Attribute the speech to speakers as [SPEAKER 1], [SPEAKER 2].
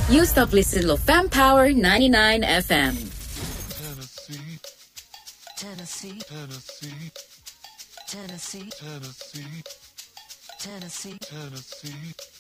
[SPEAKER 1] You stop listening to Fam Power 99 FM.
[SPEAKER 2] Tennessee, Tennessee, Tennessee, Tennessee, Tennessee, Tennessee, Tennessee.